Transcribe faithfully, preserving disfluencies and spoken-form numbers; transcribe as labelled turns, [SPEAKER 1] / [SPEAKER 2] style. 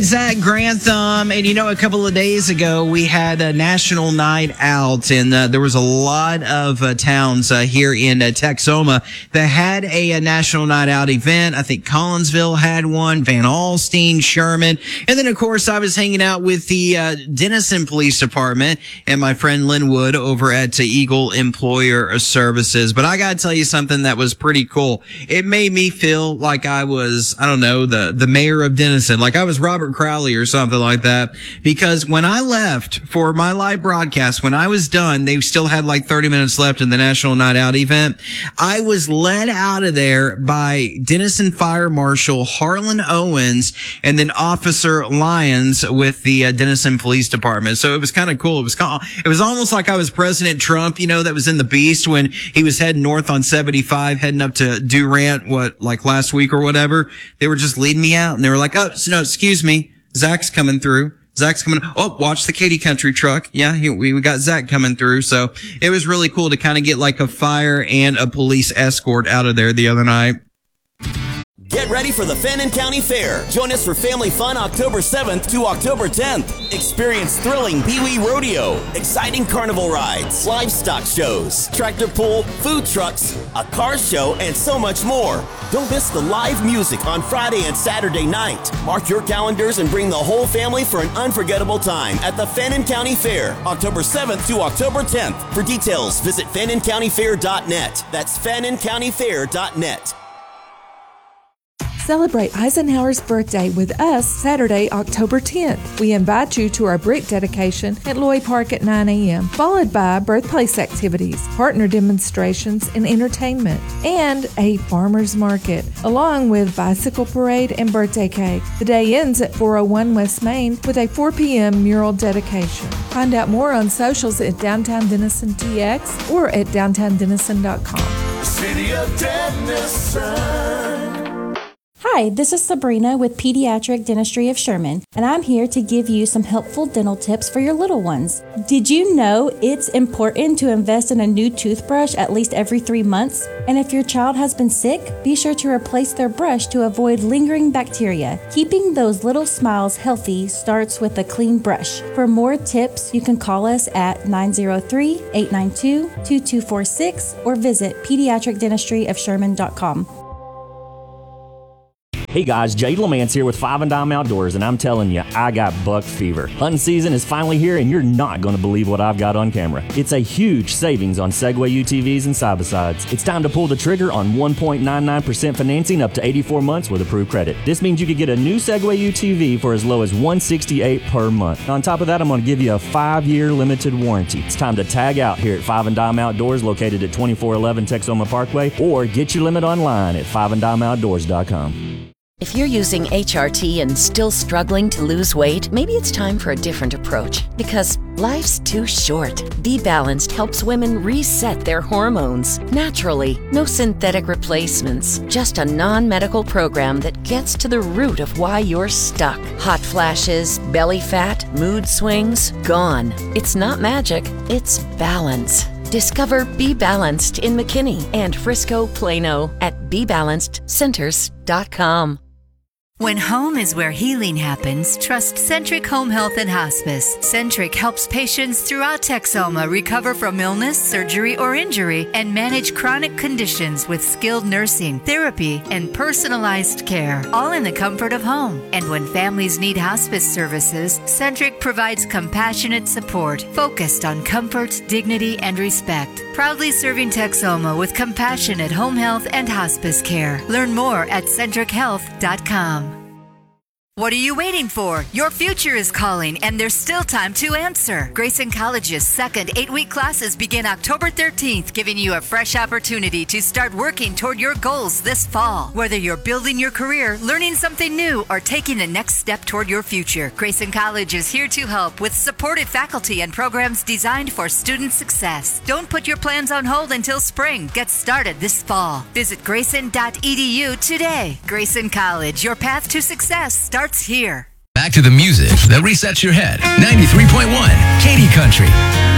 [SPEAKER 1] Zach Grantham, and you know, a couple of days ago we had a national night out, and uh, there was a lot of uh, towns uh, here in uh, Texoma that had a, a national night out event. I think Collinsville had one, Van Alstyne, Sherman, and then of course I was hanging out with the uh, Denison Police Department and my friend Lynn Wood over at uh, Eagle Employer Services. But I gotta tell you something that was pretty cool. It made me feel like I was, I don't know, the the mayor of Denison, like I was Robert Crowley or something like that, because when I left for my live broadcast, when I was done, they still had like thirty minutes left in the National Night Out event. I was led out of there by Denison Fire Marshal Harlan Owens and then Officer Lyons with the uh, Denison Police Department. So it was kind of cool. It was kind of, it was almost like I was President Trump, you know, that was in the Beast when he was heading north on seventy-five, heading up to Durant, what, like last week or whatever. They were just leading me out and they were like, oh, no, excuse me. Zach's coming through. Zach's coming. Oh, watch the Katy Country truck. Yeah, he, we, we got Zach coming through. So it was really cool to kind of get like a fire and a police escort out of there the other night.
[SPEAKER 2] Get ready for the Fannin County Fair. Join us for family fun October seventh to October tenth. Experience thrilling Pee-wee Rodeo, exciting carnival rides, livestock shows, tractor pull, food trucks, a car show, and so much more. Don't miss the live music on Friday and Saturday night. Mark your calendars and bring the whole family for an unforgettable time at the Fannin County Fair, October seventh to October tenth. For details, visit fannin county fair dot net. That's fannin county fair dot net.
[SPEAKER 3] Celebrate Eisenhower's birthday with us Saturday, October tenth. We invite you to our brick dedication at Loy Park at nine a.m., followed by birthplace activities, partner demonstrations, and entertainment, and a farmer's market, along with bicycle parade and birthday cake. The day ends at four oh one West Main with a four p.m. mural dedication. Find out more on socials at Downtown Denison T X or at downtown denison dot com.
[SPEAKER 4] City of Denison.
[SPEAKER 5] Hi, this is Sabrina with Pediatric Dentistry of Sherman, and I'm here to give you some helpful dental tips for your little ones. Did you know it's important to invest in a new toothbrush at least every three months? And if your child has been sick, be sure to replace their brush to avoid lingering bacteria. Keeping those little smiles healthy starts with a clean brush. For more tips, you can call us at nine oh three, eight nine two, two two four six or visit pediatric dentistry of sherman dot com.
[SPEAKER 6] Hey guys, Jade Lamance here with Five and Dime Outdoors, and I'm telling you, I got buck fever. Hunting season is finally here, and you're not going to believe what I've got on camera. It's a huge savings on Segway U T Vs and side-by-sides. It's time to pull the trigger on one point nine nine percent financing up to eighty-four months with approved credit. This means you could get a new Segway U T V for as low as one hundred sixty-eight dollars per month. On top of that, I'm going to give you a five-year limited warranty. It's time to tag out here at Five and Dime Outdoors, located at twenty-four eleven Texoma Parkway, or get your limit online at five and dime outdoors dot com.
[SPEAKER 7] If you're using H R T and still struggling to lose weight, maybe it's time for a different approach. Because life's too short. Be Balanced helps women reset their hormones naturally. No synthetic replacements. Just a non-medical program that gets to the root of why you're stuck. Hot flashes, belly fat, mood swings, gone. It's not magic, it's balance. Discover Be Balanced in McKinney and Frisco, Plano at be balanced centers dot com.
[SPEAKER 8] When home is where healing happens, trust Centric Home Health and Hospice. Centric helps patients throughout Texoma recover from illness, surgery, or injury and manage chronic conditions with skilled nursing, therapy, and personalized care, all in the comfort of home. And when families need hospice services, Centric provides compassionate support focused on comfort, dignity, and respect. Proudly serving Texoma with compassionate home health and hospice care. Learn more at centric health dot com. What are you waiting for? Your future is calling, and there's still time to answer. Grayson College's second eight-week classes begin October thirteenth, giving you a fresh opportunity to start working toward your goals this fall. Whether you're building your career, learning something new, or taking the next step toward your future, Grayson College is here to help with supportive faculty and programs designed for student success. Don't put your plans on hold until spring. Get started this fall. Visit grayson dot e d u today. Grayson College, your path to success starts here.
[SPEAKER 9] Back to the music that resets your head. ninety-three point one Katy Country.